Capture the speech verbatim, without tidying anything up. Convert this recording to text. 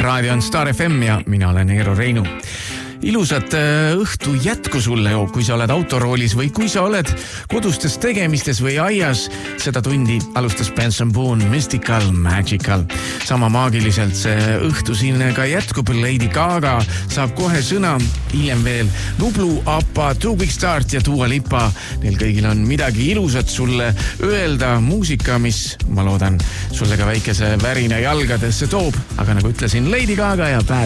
Raadio on Star F M ja mina olen Eero Reinu. Ilusat õhtu jätku sulle, kui sa oled autoroolis või kui sa oled kodustes tegemistes või aias. Seda tundi alustas Benson Boone Mystical, Magical. Sama maagiliselt see õhtu siin ka jätkub. Lady Gaga saab kohe sõna, hiljem veel Nublu, Appa, Too Big Start ja Dua Lipa. Neil kõigil on midagi ilusat sulle öelda, muusika, mis ma loodan sulle ka väikese värina jalgadesse toob. Aga nagu ütlesin, Lady Gaga ja Bad